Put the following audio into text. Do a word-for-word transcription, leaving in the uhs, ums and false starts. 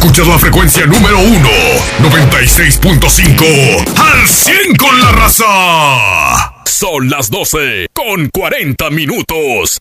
Escuchas la frecuencia número uno, noventa y seis punto cinco, al cien con la raza. Son las doce con cuarenta minutos.